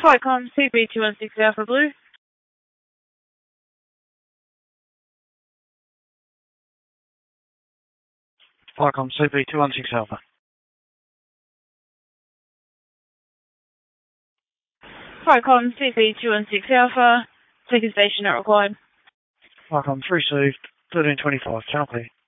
Flightcom CB216 Alpha Blue. Flightcom CB216 Alpha. Flightcom CB216 Alpha. Taking station not required. Flightcom 3 received 1325, channel clear.